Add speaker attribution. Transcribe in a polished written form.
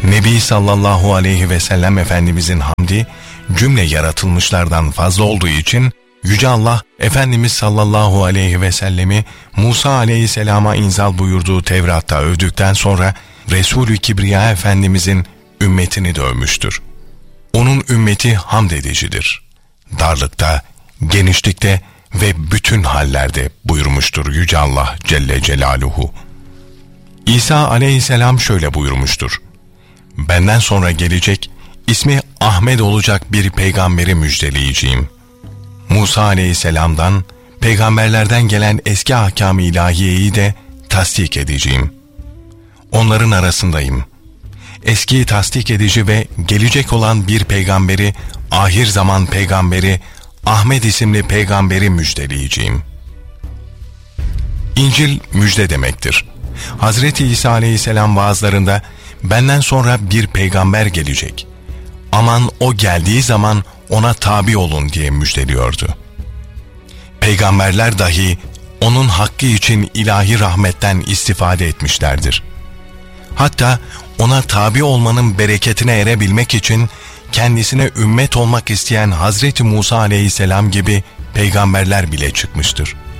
Speaker 1: Nebi sallallahu aleyhi ve sellem Efendimizin hamdi cümle yaratılmışlardan fazla olduğu için Yüce Allah Efendimiz sallallahu aleyhi ve sellemi Musa aleyhisselama inzal buyurduğu Tevrat'ta övdükten sonra Resulü Kibriya Efendimizin ümmetini de övmüştür. Onun ümmeti hamd edicidir. Darlıkta, genişlikte ve bütün hallerde buyurmuştur Yüce Allah Celle Celaluhu. İsa aleyhisselam şöyle buyurmuştur: benden sonra gelecek, ismi Ahmet olacak bir peygamberi müjdeleyeceğim. Musa aleyhisselamdan, peygamberlerden gelen eski ahkam-ı ilahiyeyi de tasdik edeceğim. Onların arasındayım. Eskiyi tasdik edici ve gelecek olan bir peygamberi, ahir zaman peygamberi, Ahmet isimli peygamberi müjdeleyeceğim. İncil müjde demektir. Hazreti İsa aleyhisselam vaazlarında benden sonra bir peygamber gelecek. Aman o geldiği zaman ona tabi olun diye müjdeliyordu. Peygamberler dahi onun hakkı için ilahi rahmetten istifade etmişlerdir. Hatta ona tabi olmanın bereketine erebilmek için kendisine ümmet olmak isteyen Hazreti Musa aleyhisselam gibi peygamberler bile çıkmıştır.